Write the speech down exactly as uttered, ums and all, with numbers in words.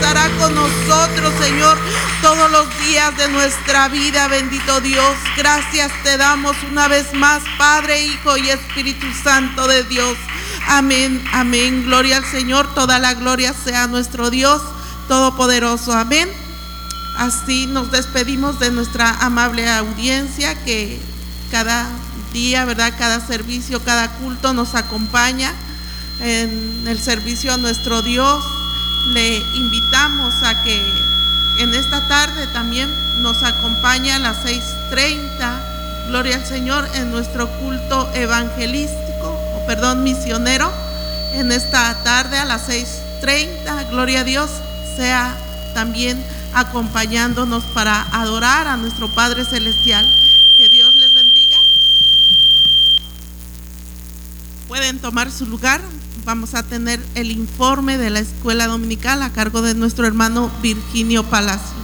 estará con nosotros, Señor, todos los días de nuestra vida, bendito Dios. Gracias te damos una vez más, Padre, Hijo y Espíritu Santo de Dios. Amén, amén. Gloria al Señor, toda la gloria sea a nuestro Dios Todopoderoso. Amén. Así nos despedimos de nuestra amable audiencia que cada día, ¿verdad? Cada servicio, cada culto nos acompaña en el servicio a nuestro Dios. Le invitamos a que en esta tarde también nos acompañe a las seis treinta, gloria al Señor, en nuestro culto evangelístico, o perdón, misionero. En esta tarde a las seis treinta, gloria a Dios, sea también acompañándonos para adorar a nuestro Padre Celestial. Que Dios les bendiga. Pueden tomar su lugar. Vamos a tener el informe de la escuela dominical a cargo de nuestro hermano Virginio Palacio.